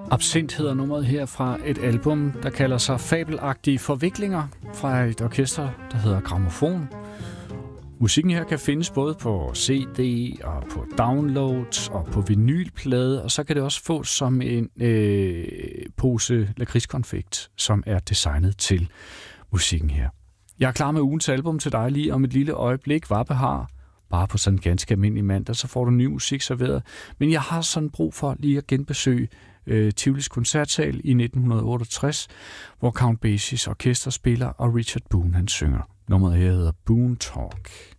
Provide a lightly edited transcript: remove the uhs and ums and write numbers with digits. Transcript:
Absint hedder nummeret her fra et album, der kalder sig Fabelagtige Forviklinger, fra et orkester, der hedder Grammofon. Musikken her kan findes både på CD og på downloads og på vinylplade, og så kan det også fås som en pose lakridskonfekt, som er designet til musikken her. Jeg er klar med ugens album til dig lige om et lille øjeblik. Vappe har bare på sådan en ganske almindelig mandag, så får du ny musik serveret. Men jeg har sådan brug for lige at genbesøge Tivolis koncertsal i 1968, hvor Count Basies orkester spiller, og Richard Boone han synger. Nummeret her hedder Boone Talk.